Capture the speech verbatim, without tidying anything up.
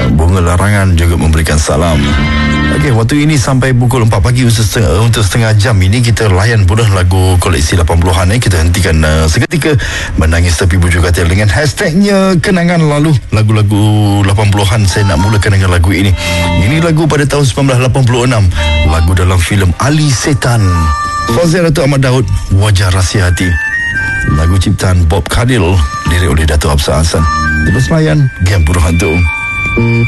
Bunga Larangan juga memberikan salam. Okey, waktu ini sampai pukul empat pagi untuk setengah, untuk setengah jam ini kita layan pula lagu koleksi lapan puluhan. Eh. Kita hentikan uh, seketika menangis tepi bujur katil dengan hashtagnya kenangan lalu. Lagu-lagu lapan puluhan saya nak mulakan dengan lagu ini. Ini lagu pada tahun sembilan belas lapan puluh enam. Lagu dalam filem Ali Setan. Fazil Datuk Ahmad Daud, Wajah Rahsia Hati. Lagu ciptaan Bob Kadil, lirik oleh Datuk Absar Hassan. Terus layan Game Buruh Hantu.